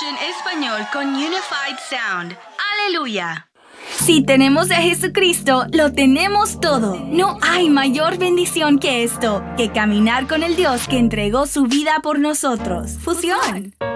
Fusion Español con Unified Sound. ¡Aleluya! Si tenemos a Jesucristo, lo tenemos todo. No hay mayor bendición que esto, que caminar con el Dios que entregó su vida por nosotros. Fusión.